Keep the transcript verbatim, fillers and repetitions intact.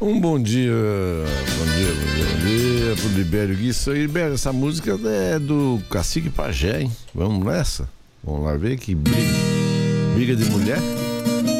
Um bom dia, bom dia, bom dia, bom dia pro Libério Gui. Isso aí, Libério, essa música é do Cacique Pajé, hein? Vamos nessa? Vamos lá ver que briga, briga de mulher.